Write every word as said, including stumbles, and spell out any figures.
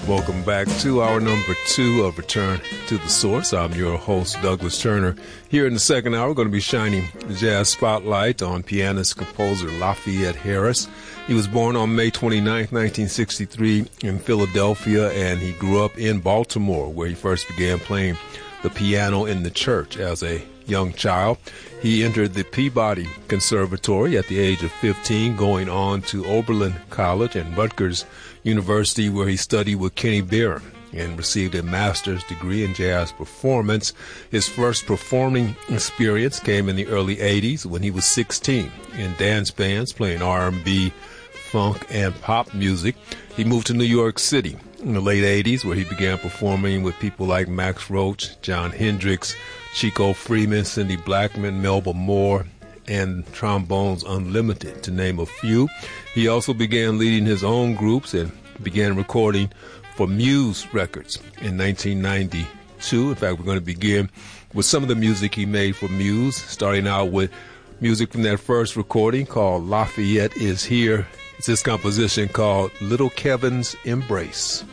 Welcome back to our number two of Return to the Source. I'm your host, Douglas Turner. Here in the second hour, we're going to be shining the jazz spotlight on pianist composer Lafayette Harris. He was born on May twenty-ninth, nineteen sixty-three in Philadelphia, and he grew up in Baltimore, where he first began playing the piano in the church as a young child. He entered the Peabody Conservatory at the age of fifteen, going on to Oberlin College and Rutgers University, where he studied with Kenny Barron and received a master's degree in jazz performance. His first performing experience came in the early eighties when he was sixteen in dance bands playing R and B, funk, and pop music. He moved to New York City in the late eighties, where he began performing with people like Max Roach, John Hendricks, Chico Freeman, Cindy Blackman, Melba Moore, and Trombones Unlimited, to name a few. He also began leading his own groups and began recording for Muse Records in nineteen ninety-two. In fact, we're going to begin with some of the music he made for Muse, starting out with music from that first recording called Lafayette Is Here. It's this composition called Little Kevin's Embrace.